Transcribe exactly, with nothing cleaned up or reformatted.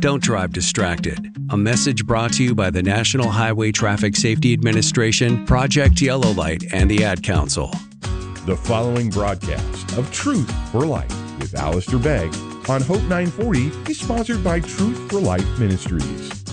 Don't drive distracted. A message brought to you by the National Highway Traffic Safety Administration, Project Yellow Light, and the Ad Council. The following broadcast of Truth for Life with Alistair Begg on Hope nine forty is sponsored by Truth for Life Ministries.